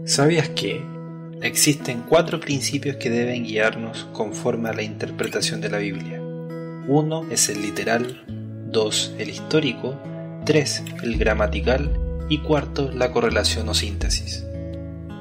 ¿Sabías que existen 4 principios que deben guiarnos conforme a la interpretación de la Biblia? 1 es el literal, 2 el histórico, 3 el gramatical y 4 la correlación o síntesis.